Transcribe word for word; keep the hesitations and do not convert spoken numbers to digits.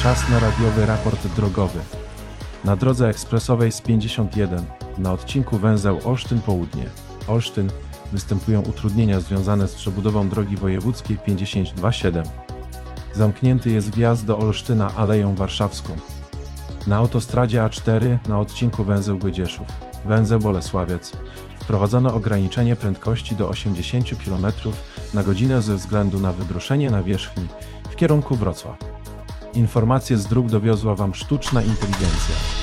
Czas na radiowy raport drogowy. Na drodze ekspresowej S pięćdziesiąt jeden na odcinku węzeł Olsztyn Południe Olsztyn występują utrudnienia związane z przebudową drogi wojewódzkiej pięćdziesiąt dwa siedem. Zamknięty jest wjazd do Olsztyna Aleją Warszawską. Na autostradzie A cztery na odcinku węzeł Godzieszów, węzeł Bolesławiec wprowadzono ograniczenie prędkości do osiemdziesiąt kilometrów na godzinę ze względu na wydroszenie nawierzchni w kierunku Wrocław. Informacje z dróg dowiozła Wam sztuczna inteligencja.